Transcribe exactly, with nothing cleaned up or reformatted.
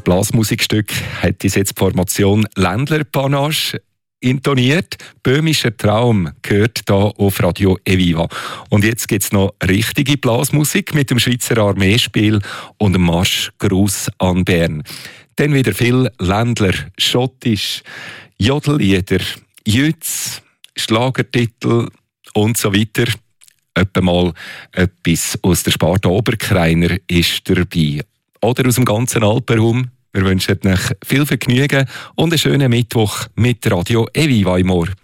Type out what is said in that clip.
Blasmusikstück hat uns jetzt die Formation Ländler Panache intoniert. Böhmischer Traum gehört hier auf Radio Eviva. Und jetzt gibt es noch richtige Blasmusik mit dem Schweizer Armeespiel und dem Marsch Gruß an Bern. Dann wieder viel Ländler, schottisch, Jodellieder, Jütz, Schlagertitel und so weiter. Etwa mal etwas aus der Sparte Oberkreiner ist dabei. Oder aus dem ganzen Alpenraum. Wir wünschen euch viel Vergnügen und einen schönen Mittwoch mit Radio Eviva im Ohr.